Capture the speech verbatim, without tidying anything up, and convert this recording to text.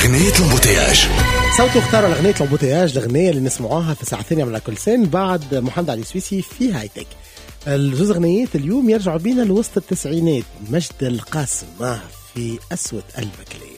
أغنية البوتياج. صوتوا اختاروا أغنية البوتياج، الأغنية اللي نسمعوها في ساعة ثانية من كل سنة بعد محمد علي سويسي في هايتك. الجزء أغنية اليوم يرجعوا بينا لوسط التسعينات، مجد القاسم في أسود قلبك ليه.